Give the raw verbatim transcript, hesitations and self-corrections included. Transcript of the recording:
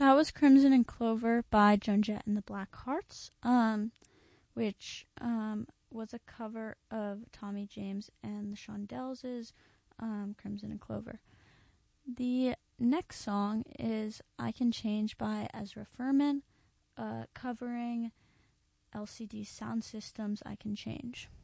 That was Crimson and Clover by Joan Jett and the Blackhearts, um, which um, was a cover of Tommy James and the Shondells' um, Crimson and Clover. The next song is I Can Change by Ezra Furman, uh, covering L C D Sound System's I Can Change.